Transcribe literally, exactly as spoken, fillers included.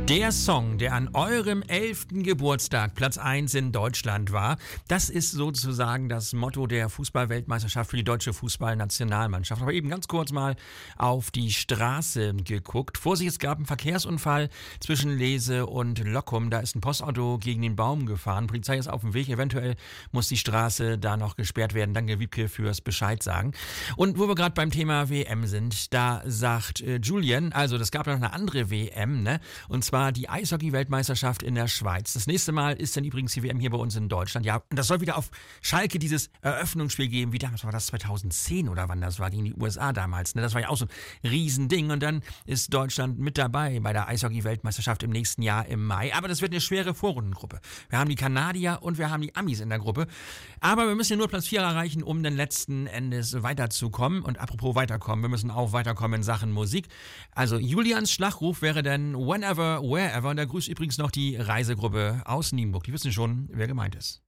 Der Song, der an eurem elften Geburtstag Platz eins in Deutschland war, das ist sozusagen das Motto der Fußball-Weltmeisterschaft für die deutsche Fußballnationalmannschaft. Aber eben ganz kurz mal auf die Straße geguckt. Vorsicht, es gab einen Verkehrsunfall zwischen Lese und Lockum. Da ist ein Postauto gegen den Baum gefahren. Die Polizei ist auf dem Weg. Eventuell muss die Straße da noch gesperrt werden. Danke, Wiebke, fürs Bescheid sagen. Und wo wir gerade beim Thema W M sind, da sagt äh, Julian, also das gab noch eine andere W M, ne? Und zwar die Eishockey-Weltmeisterschaft in der Schweiz. Das nächste Mal ist dann übrigens die W M hier bei uns in Deutschland. Ja, und das soll wieder auf Schalke dieses Eröffnungsspiel geben. Wie damals war das? zweitausendzehn oder wann das war? Gegen die U S A damals. Ne? Das war ja auch so ein Riesending. Und dann ist Deutschland mit dabei bei der Eishockey-Weltmeisterschaft im nächsten Jahr im Mai. Aber das wird eine schwere Vorrundengruppe. Wir haben die Kanadier und wir haben die Amis in der Gruppe. Aber wir müssen ja nur Platz vier erreichen, um dann letzten Endes weiterzukommen. Und apropos weiterkommen, wir müssen auch weiterkommen in Sachen Musik. Also Julians Schlachtruf wäre dann Whenever, Wherever. Und da grüßt übrigens noch die Reisegruppe aus Nienburg. Die wissen schon, wer gemeint ist.